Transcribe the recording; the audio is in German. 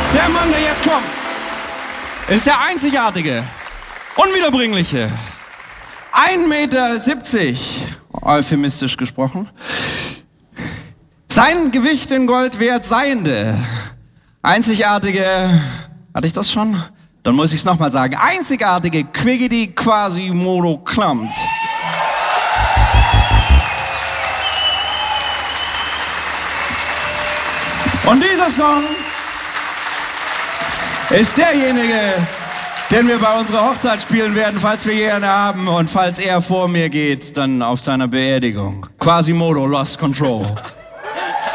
Der Mann, der jetzt kommt, ist der einzigartige, unwiederbringliche, 1,70 Meter, euphemistisch gesprochen, sein Gewicht in Gold wert seiende, einzigartige, hatte ich das schon? Dann muss ich es nochmal sagen, einzigartige Quiggity Quasimodo Klamt. Und dieser Song ist derjenige, den wir bei unserer Hochzeit spielen werden, falls wir je eine haben und falls er vor mir geht, dann auf seiner Beerdigung. Quasimodo Lost Control.